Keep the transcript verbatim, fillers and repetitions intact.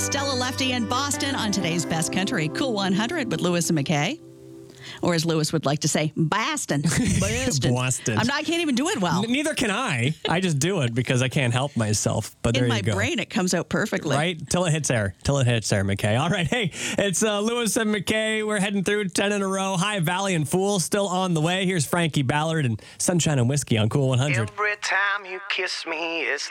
Stella Lefty and Boston on today's Best Country Cool one hundred with Lewis and McKay. Or as Lewis would like to say, Boston. Boston. Boston. I'm not, I can't even do it well. N- neither can I. I just do it because I can't help myself. But there In my you go. brain, it comes out perfectly. Right? Till it hits air. Till it hits air, McKay. All right. Hey, it's uh, Lewis and McKay. We're heading through ten in a row. High Valley and Fool still on the way. Here's Frankie Ballard and Sunshine and Whiskey on Cool one hundred. Every time you kiss me, it's